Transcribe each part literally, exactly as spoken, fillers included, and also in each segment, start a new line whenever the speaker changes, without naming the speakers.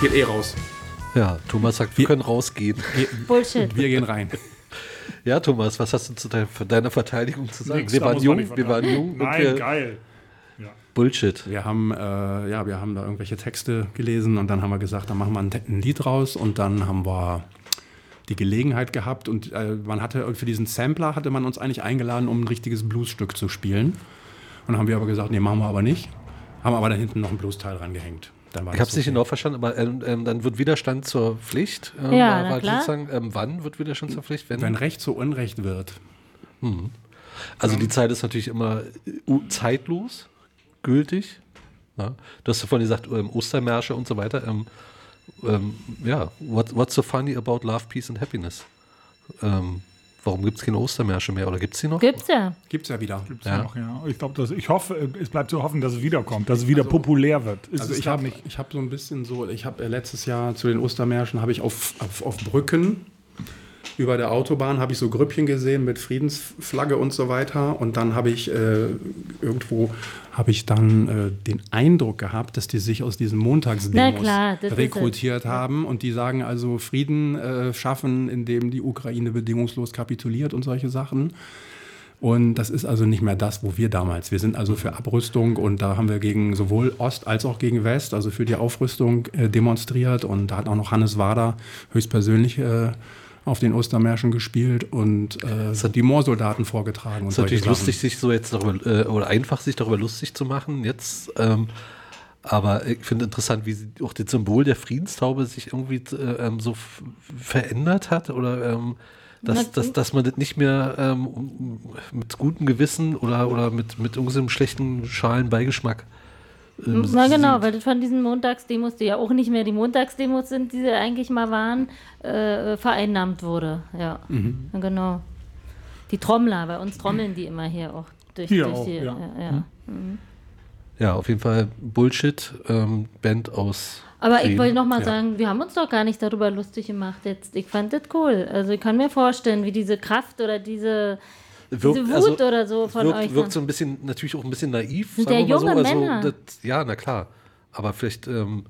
Geht eh raus.
Ja, Thomas sagt, wir, wir können rausgehen.
Wir,
Bullshit.
Wir gehen rein.
Ja, Thomas, was hast du zu deiner, deiner Verteidigung zu sagen?
Nix,
wir,
da
waren
muss man
jung,
nicht
wir waren jung.
Nein,
und wir,
geil. Ja.
Bullshit.
Wir haben, äh, ja, wir haben da irgendwelche Texte gelesen und dann haben wir gesagt, dann machen wir ein, ein Lied raus und dann haben wir die Gelegenheit gehabt und äh, man hatte für diesen Sampler hatte man uns eigentlich eingeladen, um ein richtiges Bluesstück zu spielen. Und dann haben wir aber gesagt, nee, machen wir aber nicht. Haben aber da hinten noch ein Bluesteil dran gehängt. Dann war
ich habe es
okay.
nicht genau verstanden, aber ähm, ähm, dann wird Widerstand zur Pflicht. Ähm,
Ja,
war,
na
war
klar.
sozusagen, ähm, wann wird Widerstand zur Pflicht? Wenn,
Wenn Recht zu Unrecht wird.
Hm. Also die Zeit ist natürlich immer uh, zeitlos, gültig. Ja. Du hast ja vorhin gesagt, ähm, Ostermärsche und so weiter. Ähm, ähm, ja, what, what's so funny about love, peace and happiness? Ähm, warum gibt es keine Ostermärsche mehr? Oder gibt es die noch?
Gibt's ja.
Gibt's ja wieder.
Gibt's
Ja.
noch, ja. Ich glaube, dass ich hoffe, es bleibt zu hoffen, dass es wiederkommt, dass es wieder
Also-
populär wird. Ist
Also
es
ich
da
habe
nicht.
ich hab so ein bisschen so, ich habe äh, letztes Jahr zu den Ostermärschen habe ich auf, auf, auf Brücken über der Autobahn habe ich so Grüppchen gesehen mit Friedensflagge und so weiter und dann habe ich äh, irgendwo habe ich dann äh, den Eindruck gehabt, dass die sich aus diesen
Na
Montagsdemos
klar, das ist
rekrutiert
es.
haben und die sagen also Frieden äh, schaffen, indem die Ukraine bedingungslos kapituliert und solche Sachen. Und das ist also nicht mehr das, wo wir damals, wir sind also für Abrüstung und da haben wir gegen sowohl Ost als auch gegen West, also für die Aufrüstung äh, demonstriert und da hat auch noch Hannes Wader höchstpersönlich äh, auf den Ostermärschen gespielt und äh, die Moorsoldaten vorgetragen.
Es ist
und
natürlich
solche Sachen.
lustig, sich so jetzt darüber, äh, oder einfach sich darüber lustig zu machen jetzt. Ähm, aber ich finde interessant, wie sie, auch das Symbol der Friedenstaube sich irgendwie äh, ähm, so f- verändert hat oder ähm, dass,
Na,
dass, dass man das nicht mehr ähm, mit gutem Gewissen oder, oder mit, mit irgendeinem schlechten schalen Beigeschmack ähm,
Na genau,
sieht.
weil das von diesen Montagsdemos, die ja auch nicht mehr die Montagsdemos sind, die sie eigentlich mal waren, äh, vereinnahmt wurde. Ja,
Mhm.
Na, genau. Die Trommler, bei uns trommeln die immer hier auch durch,
Hier
durch
auch,
die.
ja.
Ja, ja. Mhm.
Ja, auf jeden Fall Bullshit, ähm, Band aus
Aber ich
Bremen.
wollte noch mal
Ja.
sagen, wir haben uns doch gar nicht darüber lustig gemacht jetzt. Ich fand das cool. Also ich kann mir vorstellen, wie diese Kraft oder diese,
Wirkt,
diese Wut
also,
oder so von
wirkt,
euch.
wirkt so ein bisschen, natürlich auch ein bisschen naiv.
Sind
sagen
ja
wir mal
junge
so.
Männer.
Also, das, ja, na klar. Aber vielleicht, ähm,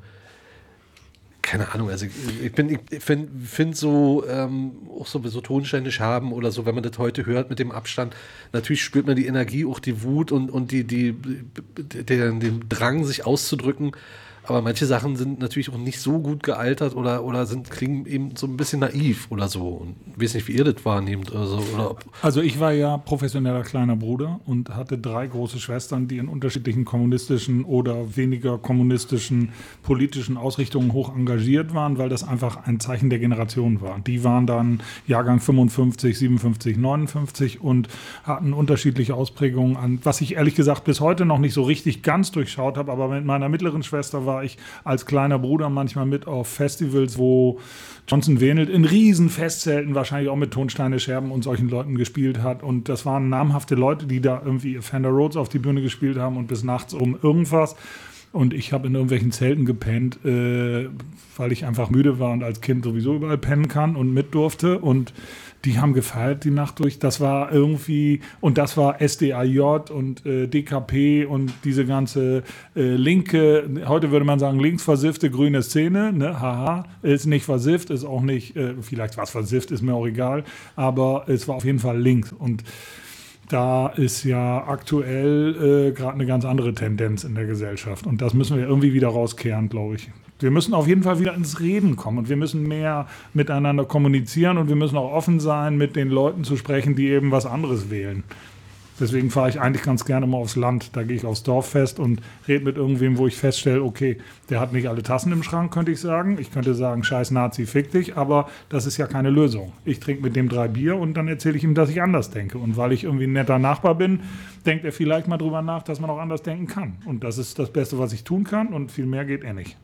keine Ahnung, also ich, ich bin, ich finde find so, ähm, auch so, so Tonsteine Scherben oder so, wenn man das heute hört mit dem Abstand, natürlich spürt man die Energie, auch die Wut und, und die, die, der, den Drang, sich auszudrücken. Aber manche Sachen sind natürlich auch nicht so gut gealtert oder, oder sind, klingen eben so ein bisschen naiv oder so. Und ich weiß nicht, wie ihr das wahrnehmt oder so. Oder ob,
Also ich war ja professioneller kleiner Bruder und hatte drei große Schwestern, die in unterschiedlichen kommunistischen oder weniger kommunistischen politischen Ausrichtungen hoch engagiert waren, weil das einfach ein Zeichen der Generation war. Die waren dann Jahrgang fünfundfünfzig, siebenundfünfzig, neunundfünfzig und hatten unterschiedliche Ausprägungen an, was ich ehrlich gesagt bis heute noch nicht so richtig ganz durchschaut habe, aber mit meiner mittleren Schwester war ich als kleiner Bruder manchmal mit auf Festivals, wo Johnson Wenelt in riesen Festzelten wahrscheinlich auch mit Tonsteine, Scherben und solchen Leuten gespielt hat. Und das waren namhafte Leute, die da irgendwie Fender Rhodes auf die Bühne gespielt haben und bis nachts um irgendwas. Und ich habe in irgendwelchen Zelten gepennt, äh, weil ich einfach müde war und als Kind sowieso überall pennen kann und mit durfte. Und die haben gefeiert die Nacht durch. Das war irgendwie, und das war S D A J und äh, D K P und diese ganze äh, linke, heute würde man sagen, linksversiffte grüne Szene. Ne? Haha, ist nicht versifft, ist auch nicht, äh, vielleicht was versifft, ist mir auch egal. Aber es war auf jeden Fall links. Und da ist ja aktuell äh, gerade eine ganz andere Tendenz in der Gesellschaft. Und das müssen wir irgendwie wieder rauskehren, glaube ich. Wir müssen auf jeden Fall wieder ins Reden kommen und wir müssen mehr miteinander kommunizieren und wir müssen auch offen sein, mit den Leuten zu sprechen, die eben was anderes wählen. Deswegen fahre ich eigentlich ganz gerne mal aufs Land. Da gehe ich aufs Dorffest und rede mit irgendwem, wo ich feststelle, okay, der hat nicht alle Tassen im Schrank, könnte ich sagen. Ich könnte sagen, scheiß Nazi, fick dich, aber das ist ja keine Lösung. Ich trinke mit dem drei Bier und dann erzähle ich ihm, dass ich anders denke. Und weil ich irgendwie ein netter Nachbar bin, denkt er vielleicht mal drüber nach, dass man auch anders denken kann. Und das ist das Beste, was ich tun kann und viel mehr geht eh nicht.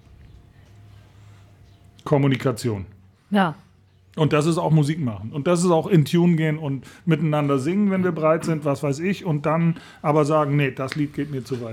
Kommunikation.
Ja.
Und das ist auch Musik machen. Und das ist auch in Tune gehen und miteinander singen, wenn wir bereit sind, was weiß ich. Und dann aber sagen, nee, das Lied geht mir zu weit.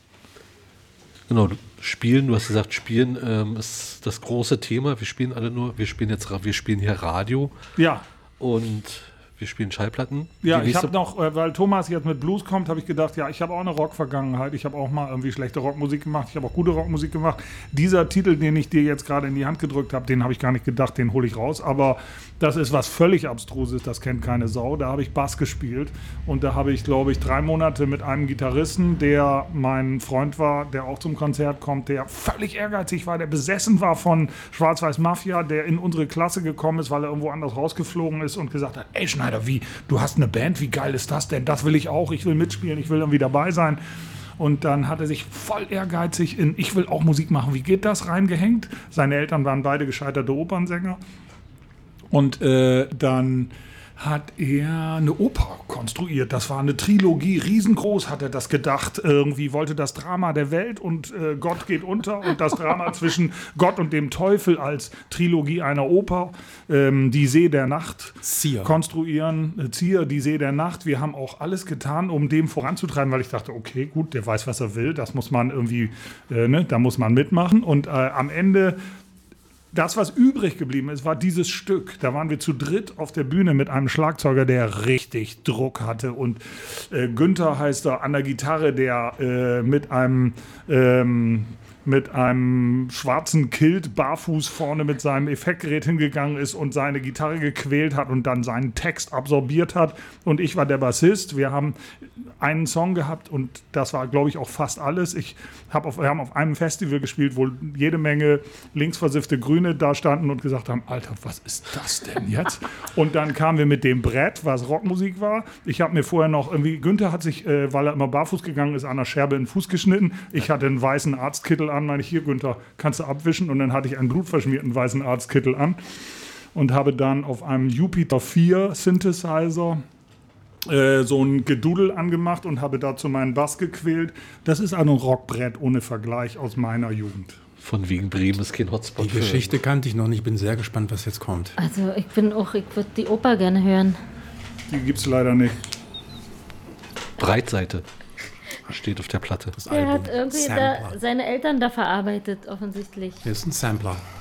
Genau, spielen, du hast gesagt, spielen ähm, ist das große Thema. Wir spielen alle nur, wir spielen jetzt, wir spielen hier Radio.
Ja.
Und wir spielen Schallplatten.
Ja,
Die
ich
nächste-
habe noch, äh, weil Thomas jetzt mit Blues kommt, habe ich gedacht, ja, ich habe auch eine Rock-Vergangenheit. Ich habe auch mal irgendwie schlechte Rockmusik gemacht. Ich habe auch gute Rockmusik gemacht. Dieser Titel, den ich dir jetzt gerade in die Hand gedrückt habe, den habe ich gar nicht gedacht, den hole ich raus. Aber das ist was völlig Abstruses, das kennt keine Sau. Da habe ich Bass gespielt und da habe ich, glaube ich, drei Monate mit einem Gitarristen, der mein Freund war, der auch zum Konzert kommt, der völlig ehrgeizig war, der besessen war von Schwarz-Weiß Mafia, der in unsere Klasse gekommen ist, weil er irgendwo anders rausgeflogen ist und gesagt hat, ey Schneider, wie, du hast eine Band, wie geil ist das denn? Das will ich auch, ich will mitspielen, ich will irgendwie dabei sein. Und dann hat er sich voll ehrgeizig in ich will auch Musik machen, wie geht das, reingehängt. Seine Eltern waren beide gescheiterte Opernsänger. Und äh, dann hat er eine Oper konstruiert. Das war eine Trilogie, riesengroß hat er das gedacht. Irgendwie wollte das Drama der Welt und äh, Gott geht unter und das Drama zwischen Gott und dem Teufel als Trilogie einer Oper, ähm, die See der Nacht
Zier.
konstruieren. Äh, Zier, die See der Nacht. Wir haben auch alles getan, um dem voranzutreiben, weil ich dachte, okay, gut, der weiß, was er will. Das muss man irgendwie, äh, ne, da muss man mitmachen. Und äh, am Ende das, was übrig geblieben ist, war dieses Stück. Da waren wir zu dritt auf der Bühne mit einem Schlagzeuger, der richtig Druck hatte. Und äh, Günther heißt er an der Gitarre, der äh, mit einem ähm, mit einem schwarzen Kilt barfuß vorne mit seinem Effektgerät hingegangen ist und seine Gitarre gequält hat und dann seinen Text absorbiert hat. Und ich war der Bassist. Wir haben einen Song gehabt und das war, glaube ich, auch fast alles. Ich hab auf, wir haben auf einem Festival gespielt, wo jede Menge linksversiffte Grüne da standen und gesagt haben, Alter, was ist das denn jetzt? Und dann kamen wir mit dem Brett, was Rockmusik war. Ich habe mir vorher noch irgendwie, Günther hat sich, äh, weil er immer barfuß gegangen ist, an der Scherbe in den Fuß geschnitten. Ich hatte einen weißen Arztkittel an, meine ich, hier, Günther, kannst du abwischen? Und dann hatte ich einen blutverschmierten weißen Arztkittel an und habe dann auf einem Jupiter vier Synthesizer äh, so ein Gedudel angemacht und habe dazu meinen Bass gequält. Das ist ein Rockbrett ohne Vergleich aus meiner Jugend.
Von wegen Bremen ist kein Hotspot.
Die Geschichte kannte ich noch nicht. Ich bin sehr gespannt, was jetzt kommt.
Also ich bin auch, ich würde die Oper gerne hören.
Die gibt es leider nicht.
Breitseite steht auf der Platte.
Das
Der
Album.
hat irgendwie
Sampler.
da, seine Eltern da verarbeitet, offensichtlich.
Hier ist ein Sampler.